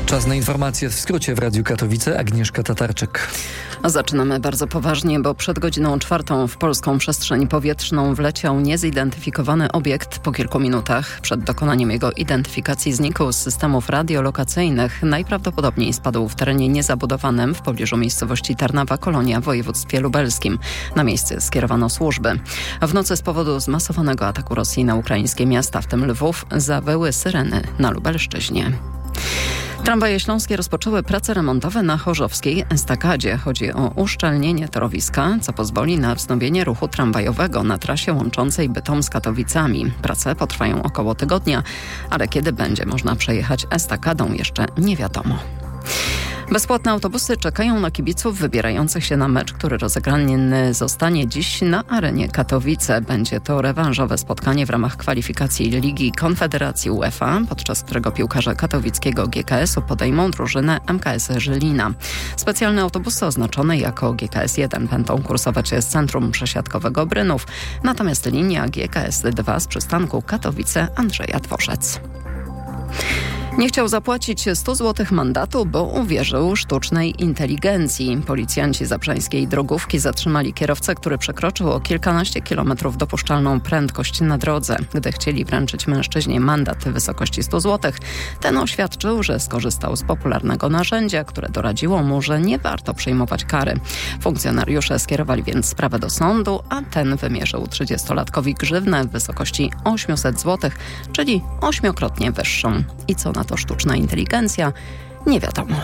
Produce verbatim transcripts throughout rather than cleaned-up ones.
Czas na informacje w skrócie w Radiu Katowice. Agnieszka Tatarczyk. Zaczynamy bardzo poważnie, bo przed godziną czwartą w polską przestrzeń powietrzną wleciał niezidentyfikowany obiekt. Po kilku minutach przed dokonaniem jego identyfikacji znikł z systemów radiolokacyjnych. Najprawdopodobniej spadł w terenie niezabudowanym w pobliżu miejscowości Tarnawa Kolonia w województwie lubelskim. Na miejsce skierowano służby. W nocy z powodu zmasowanego ataku Rosji na ukraińskie miasta, w tym Lwów, zawyły syreny na Lubelszczyźnie. Tramwaje śląskie rozpoczęły prace remontowe na chorzowskiej estakadzie. Chodzi o uszczelnienie torowiska, co pozwoli na wznowienie ruchu tramwajowego na trasie łączącej Bytom z Katowicami. Prace potrwają około tygodnia, ale kiedy będzie można przejechać estakadą, jeszcze nie wiadomo. Bezpłatne autobusy czekają na kibiców wybierających się na mecz, który rozegrany zostanie dziś na arenie Katowice. Będzie to rewanżowe spotkanie w ramach kwalifikacji Ligi Konfederacji UEFA, podczas którego piłkarze katowickiego G K S u podejmą drużynę M K S Żylina. Specjalne autobusy oznaczone jako G K S jeden będą kursować z centrum przesiadkowego Brynów, natomiast linia G K S dwa z przystanku Katowice Andrzeja Dworzec. Nie chciał zapłacić stu złotych mandatu, bo uwierzył sztucznej inteligencji. Policjanci zabrzańskiej drogówki zatrzymali kierowcę, który przekroczył o kilkanaście kilometrów dopuszczalną prędkość na drodze. Gdy chcieli wręczyć mężczyźnie mandat w wysokości stu złotych, ten oświadczył, że skorzystał z popularnego narzędzia, które doradziło mu, że nie warto przyjmować kary. Funkcjonariusze skierowali więc sprawę do sądu, a ten wymierzył trzydziestolatkowi grzywnę w wysokości osiemset złotych, czyli ośmiokrotnie wyższą. I co na to sztuczna inteligencja? Nie wiadomo.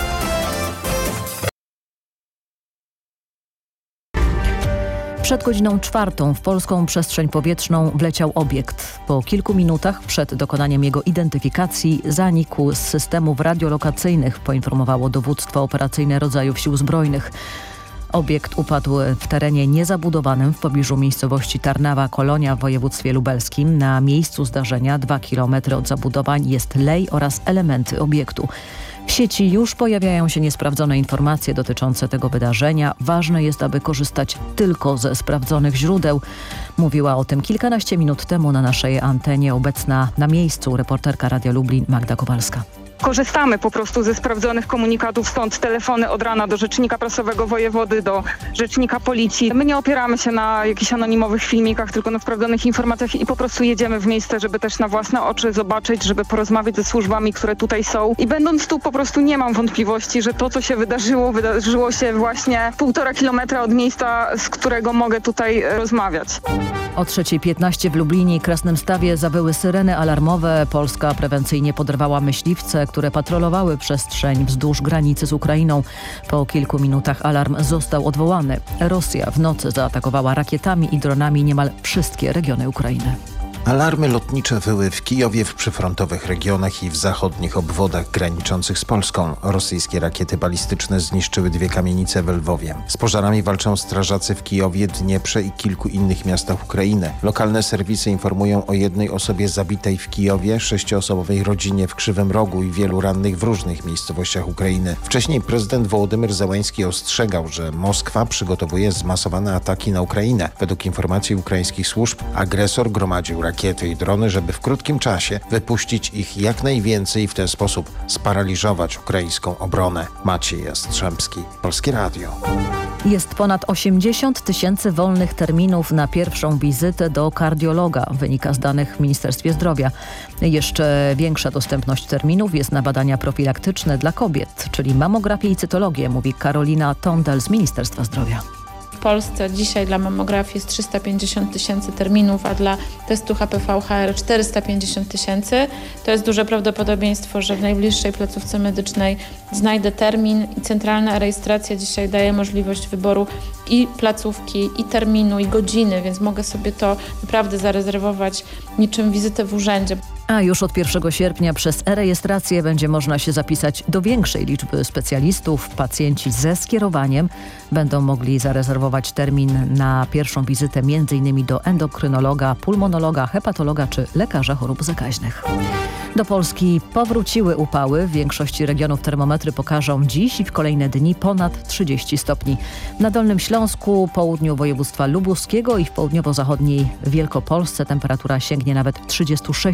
Przed godziną czwartą w polską przestrzeń powietrzną wleciał obiekt. Po kilku minutach przed dokonaniem jego identyfikacji zanikł z systemów radiolokacyjnych, poinformowało dowództwo operacyjne rodzajów Sił Zbrojnych. Obiekt upadł w terenie niezabudowanym w pobliżu miejscowości Tarnawa Kolonia w województwie lubelskim. Na miejscu zdarzenia, dwa kilometry od zabudowań, jest lej oraz elementy obiektu. W sieci już pojawiają się niesprawdzone informacje dotyczące tego wydarzenia. Ważne jest, aby korzystać tylko ze sprawdzonych źródeł. Mówiła o tym kilkanaście minut temu na naszej antenie obecna na miejscu reporterka Radia Lublin Magda Kowalska. Korzystamy po prostu ze sprawdzonych komunikatów, stąd telefony od rana do rzecznika prasowego wojewody, do rzecznika policji. My nie opieramy się na jakichś anonimowych filmikach, tylko na sprawdzonych informacjach i po prostu jedziemy w miejsce, żeby też na własne oczy zobaczyć, żeby porozmawiać ze służbami, które tutaj są. I będąc tu po prostu nie mam wątpliwości, że to, co się wydarzyło, wydarzyło się właśnie półtora kilometra od miejsca, z którego mogę tutaj rozmawiać. O trzeciej piętnaście w Lublinie i Krasnymstawie zawyły syreny alarmowe. Polska prewencyjnie poderwała myśliwce, które patrolowały przestrzeń wzdłuż granicy z Ukrainą. Po kilku minutach alarm został odwołany. Rosja w nocy zaatakowała rakietami i dronami niemal wszystkie regiony Ukrainy. Alarmy lotnicze wyły w Kijowie, w przyfrontowych regionach i w zachodnich obwodach graniczących z Polską. Rosyjskie rakiety balistyczne zniszczyły dwie kamienice w Lwowie. Z pożarami walczą strażacy w Kijowie, Dnieprze i kilku innych miastach Ukrainy. Lokalne serwisy informują o jednej osobie zabitej w Kijowie, sześcioosobowej rodzinie w Krzywym Rogu i wielu rannych w różnych miejscowościach Ukrainy. Wcześniej prezydent Wołodymyr Zełański ostrzegał, że Moskwa przygotowuje zmasowane ataki na Ukrainę. Według informacji ukraińskich służb agresor gromadził rakiety i drony, żeby w krótkim czasie wypuścić ich jak najwięcej i w ten sposób sparaliżować ukraińską obronę. Maciej Jastrzębski, Polskie Radio. Jest ponad osiemdziesiąt tysięcy wolnych terminów na pierwszą wizytę do kardiologa, wynika z danych w Ministerstwie Zdrowia. Jeszcze większa dostępność terminów jest na badania profilaktyczne dla kobiet, czyli mamografię i cytologię, mówi Karolina Tondel z Ministerstwa Zdrowia. W Polsce dzisiaj dla mammografii jest trzysta pięćdziesiąt tysięcy terminów, a dla testu H P V H R czterysta pięćdziesiąt tysięcy. To jest duże prawdopodobieństwo, że w najbliższej placówce medycznej znajdę termin i centralna rejestracja dzisiaj daje możliwość wyboru i placówki, i terminu, i godziny, więc mogę sobie to naprawdę zarezerwować niczym wizytę w urzędzie. A już od pierwszego sierpnia przez e-rejestrację będzie można się zapisać do większej liczby specjalistów. Pacjenci ze skierowaniem będą mogli zarezerwować termin na pierwszą wizytę między innymi do endokrynologa, pulmonologa, hepatologa czy lekarza chorób zakaźnych. Do Polski powróciły upały. W większości regionów termometry pokażą dziś i w kolejne dni ponad trzydzieści stopni. Na Dolnym Śląsku, południu województwa lubuskiego i w południowo-zachodniej Wielkopolsce temperatura sięgnie nawet trzydziestu sześciu stopni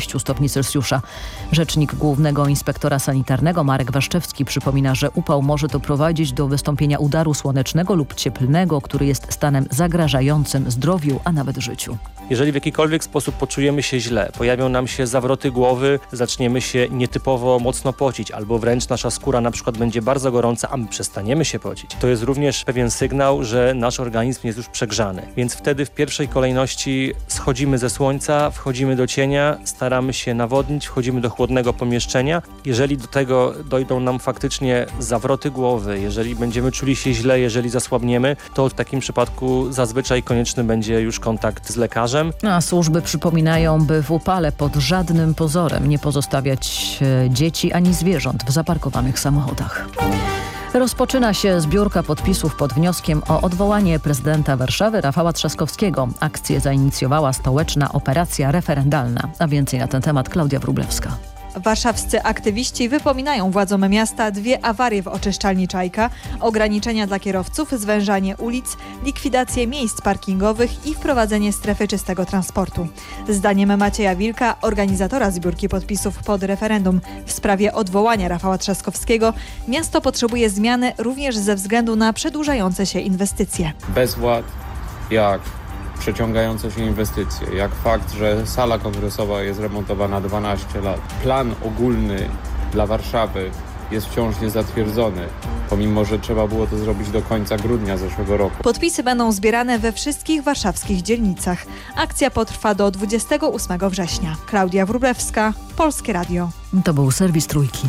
stopni Celsjusza. Rzecznik Głównego Inspektora Sanitarnego Marek Waszczewski przypomina, że upał może doprowadzić do wystąpienia udaru słonecznego lub cieplnego, który jest stanem zagrażającym zdrowiu, a nawet życiu. Jeżeli w jakikolwiek sposób poczujemy się źle, pojawią nam się zawroty głowy, zaczniemy się nietypowo mocno pocić, albo wręcz nasza skóra na przykład będzie bardzo gorąca, a my przestaniemy się pocić, to jest również pewien sygnał, że nasz organizm jest już przegrzany. Więc wtedy w pierwszej kolejności schodzimy ze słońca, wchodzimy do cienia, staramy się nawodnić, wchodzimy do chłodnego pomieszczenia. Jeżeli do tego dojdą nam faktycznie zawroty głowy, jeżeli będziemy czuli się źle, jeżeli zasłabniemy, to w takim przypadku zazwyczaj konieczny będzie już kontakt z lekarzem. A służby przypominają, by w upale pod żadnym pozorem nie pozostawiać e, dzieci ani zwierząt w zaparkowanych samochodach. Rozpoczyna się zbiórka podpisów pod wnioskiem o odwołanie prezydenta Warszawy Rafała Trzaskowskiego. Akcję zainicjowała stołeczna operacja referendalna. A więcej na ten temat Klaudia Wróblewska. Warszawscy aktywiści wypominają władzom miasta dwie awarie w oczyszczalni Czajka, ograniczenia dla kierowców, zwężanie ulic, likwidację miejsc parkingowych i wprowadzenie strefy czystego transportu. Zdaniem Macieja Wilka, organizatora zbiórki podpisów pod referendum w sprawie odwołania Rafała Trzaskowskiego, miasto potrzebuje zmiany również ze względu na przedłużające się inwestycje. Bezwład jak przeciągające się inwestycje, jak fakt, że sala kongresowa jest remontowana dwanaście lat. Plan ogólny dla Warszawy jest wciąż niezatwierdzony, pomimo że trzeba było to zrobić do końca grudnia zeszłego roku. Podpisy będą zbierane we wszystkich warszawskich dzielnicach. Akcja potrwa do dwudziestego ósmego września. Klaudia Wróblewska, Polskie Radio. To był serwis Trójki.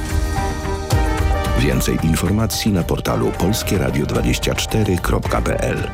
Więcej informacji na portalu polskie radio dwadzieścia cztery kropka p l.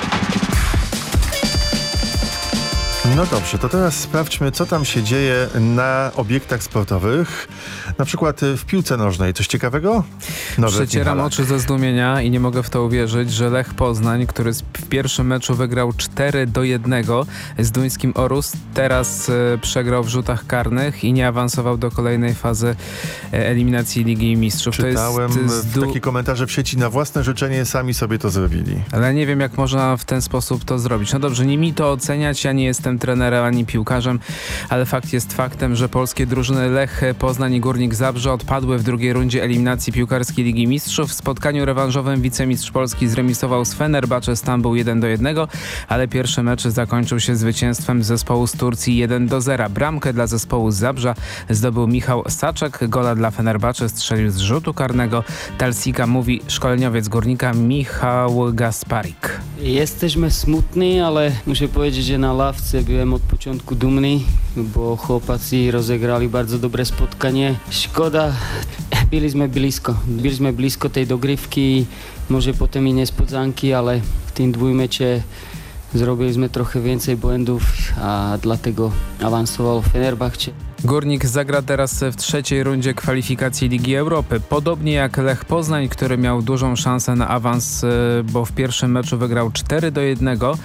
No dobrze, to teraz sprawdźmy, co tam się dzieje na obiektach sportowych. Na przykład w piłce nożnej. Coś ciekawego? Nowy Przecieram oczy ze zdumienia i nie mogę w to uwierzyć, że Lech Poznań, który w pierwszym meczu wygrał cztery do jednego z duńskim Orus, teraz e, przegrał w rzutach karnych i nie awansował do kolejnej fazy e, eliminacji Ligi Mistrzów. Czytałem to jest zdu... takie komentarze w sieci, na własne życzenie sami sobie to zrobili. Ale nie wiem, jak można w ten sposób to zrobić. No dobrze, nie mi to oceniać, ja nie jestem trenerem ani piłkarzem, ale fakt jest faktem, że polskie drużyny Lech Poznań i Górnik Zabrze odpadły w drugiej rundzie eliminacji piłkarskiej Ligi Mistrzów. W spotkaniu rewanżowym wicemistrz Polski zremisował z Fenerbahce Stambuł jeden do jednego, ale pierwszy mecz zakończył się zwycięstwem zespołu z Turcji jeden do zera. Bramkę dla zespołu z Zabrza zdobył Michał Saczek, gola dla Fenerbahce strzelił z rzutu karnego. Talsika mówi szkoleniowiec Górnika Michał Gasparik. Jesteśmy smutni, ale muszę powiedzieć, że na ławce byłem od początku dumny, bo chłopacy rozegrali bardzo dobre spotkanie. Szkoda, byliśmy blisko. Byliśmy blisko tej dogrywki, może potem i niespodzianki, ale w tym dwójmecie zrobiliśmy trochę więcej błędów, a dlatego awansował Fenerbahce. Górnik zagra teraz w trzeciej rundzie kwalifikacji Ligi Europy. Podobnie jak Lech Poznań, który miał dużą szansę na awans, bo w pierwszym meczu wygrał cztery do jednego.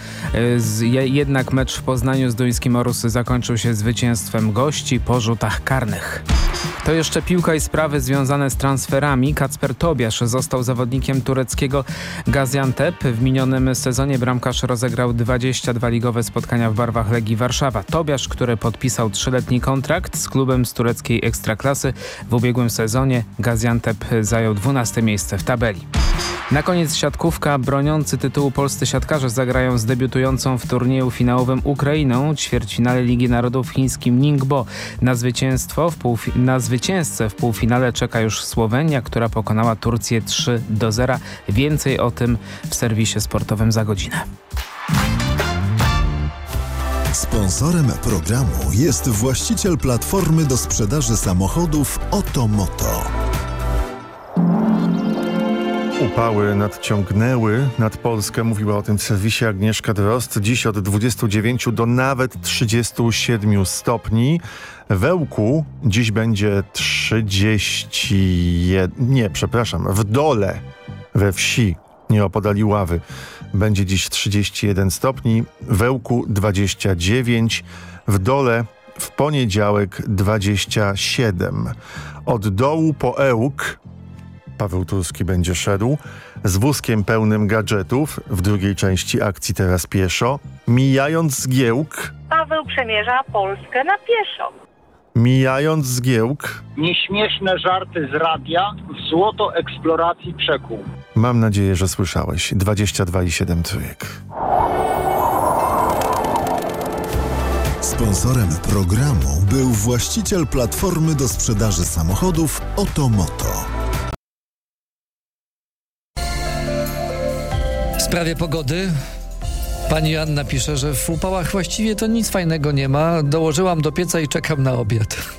Jednak mecz w Poznaniu z duńskim Orus zakończył się zwycięstwem gości po rzutach karnych. To jeszcze piłka i sprawy związane z transferami. Kacper Tobiasz został zawodnikiem tureckiego Gaziantep. W minionym sezonie bramkarz rozegrał dwadzieścia dwa ligowe spotkania w barwach Legii Warszawa. Tobiasz, który podpisał trzyletni kontrakt z klubem z tureckiej ekstraklasy, w ubiegłym sezonie Gaziantep zajął dwunaste miejsce w tabeli. Na koniec siatkówka. Broniący tytułu polscy siatkarze zagrają z debiutującą w turnieju finałowym Ukrainą. Ćwierćfinale Ligi Narodów chińskim Ningbo. Na zwycięstwo w półfi- na zwycięzcę w półfinale czeka już Słowenia, która pokonała Turcję trzy do zera. Więcej o tym w serwisie sportowym za godzinę. Sponsorem programu jest właściciel platformy do sprzedaży samochodów Otomoto. Upały nadciągnęły nad Polskę. Mówiła o tym w serwisie Agnieszka Drozd. Dziś od dwudziestu dziewięciu do nawet trzydziestu siedmiu stopni. W Ełku dziś będzie trzydzieści jeden... Nie, przepraszam. W Dole, we wsi, nieopodal Iławy, będzie dziś trzydzieści jeden stopni. W Ełku dwadzieścia dziewięć. W Dole w poniedziałek dwadzieścia siedem. Od Dołu po Ełk Paweł Turski będzie szedł z wózkiem pełnym gadżetów w drugiej części akcji Teraz pieszo. Mijając Zgiełk, Paweł przemierza Polskę na pieszo. Mijając zgiełk, nieśmieszne żarty z radia w złoto eksploracji przekół. mam nadzieję, że słyszałeś. dwadzieścia dwa i siedem trójek. Sponsorem programu był właściciel platformy do sprzedaży samochodów Otomoto. W sprawie pogody pani Anna pisze, że w upałach właściwie to nic fajnego nie ma. Dołożyłam do pieca i czekam na obiad.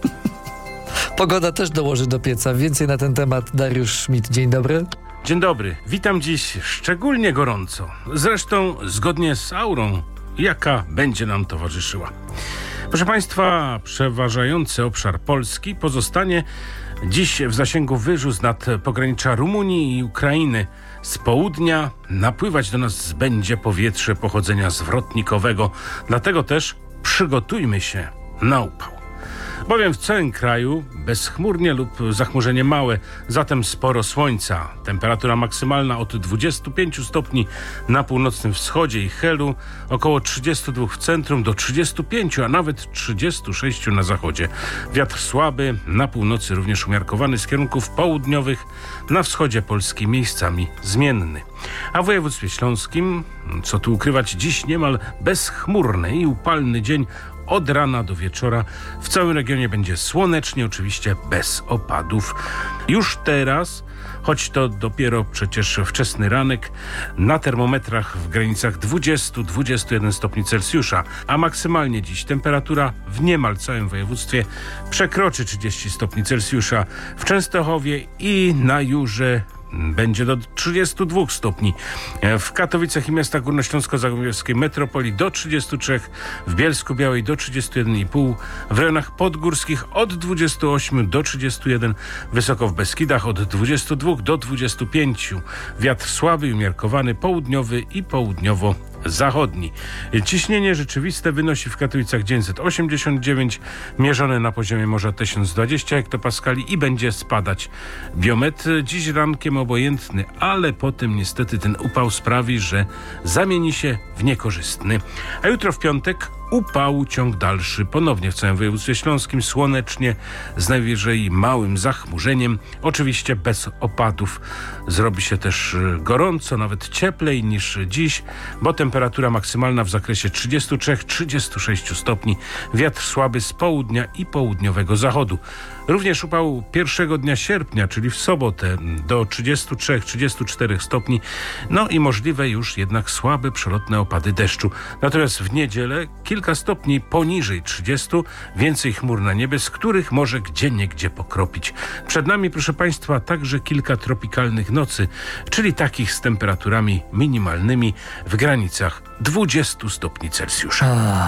Pogoda też dołoży do pieca. Więcej na ten temat Dariusz Schmidt. Dzień dobry. Dzień dobry. Witam dziś szczególnie gorąco. Zresztą zgodnie z aurą, jaka będzie nam towarzyszyła. Proszę Państwa, przeważający obszar Polski pozostanie dziś w zasięgu wyżu nad pogranicza Rumunii i Ukrainy. Z południa napływać do nas będzie powietrze pochodzenia zwrotnikowego. Dlatego też przygotujmy się na upał. Bowiem w całym kraju bezchmurnie lub zachmurzenie małe, zatem sporo słońca. Temperatura maksymalna od dwudziestu pięciu stopni na północnym wschodzie i Helu, około trzydziestu dwóch w centrum do trzydziestu pięciu, a nawet trzydziestu sześciu na zachodzie. Wiatr słaby, na północy również umiarkowany z kierunków południowych, na wschodzie Polski miejscami zmienny. A w województwie śląskim, co tu ukrywać, dziś niemal bezchmurny i upalny dzień. Od rana do wieczora w całym regionie będzie słonecznie, oczywiście bez opadów. Już teraz, choć to dopiero przecież wczesny ranek, na termometrach w granicach dwudziestu do dwudziestu jeden stopni Celsjusza, a maksymalnie dziś temperatura w niemal całym województwie przekroczy trzydzieści stopni Celsjusza. W Częstochowie i na Jurze będzie do trzydziestu dwóch stopni. W Katowicach i miastach górnośląsko-zagłębiowskiej metropolii do trzydziestu trzech, w Bielsku-Białej do trzydziestu jeden i pół, w rejonach podgórskich od dwudziestu ośmiu do trzydziestu jeden, wysoko w Beskidach od dwudziestu dwóch do dwudziestu pięciu. Wiatr słaby i umiarkowany, południowy i południowo zachodni. Ciśnienie rzeczywiste wynosi w Katowicach dziewięćset osiemdziesiąt dziewięć, mierzone na poziomie morza tysiąc dwadzieścia hektopaskali i będzie spadać. Biometr dziś rankiem obojętny, ale potem niestety ten upał sprawi, że zamieni się w niekorzystny. A jutro w piątek upału ciąg dalszy. Ponownie w całym województwie śląskim słonecznie, z najwyżej małym zachmurzeniem. Oczywiście bez opadów. Zrobi się też gorąco, nawet cieplej niż dziś, bo temperatura maksymalna w zakresie trzydziestu trzech do trzydziestu sześciu stopni. Wiatr słaby z południa i południowego zachodu. Również upał pierwszego dnia sierpnia, czyli w sobotę, do trzydziestu trzech do trzydziestu czterech stopni. No i możliwe już jednak słabe, przelotne opady deszczu. Natomiast w niedzielę kilka stopni poniżej trzydziestu, więcej chmur na niebie, z których może gdzieniegdzie pokropić. Przed nami, proszę Państwa, także kilka tropikalnych nocy, czyli takich z temperaturami minimalnymi w granicach dwudziestu stopni Celsjusza.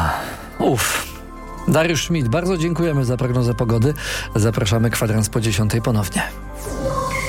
Uff. Dariusz Schmidt, bardzo dziękujemy za prognozę pogody. Zapraszamy kwadrans po dziesiątej ponownie.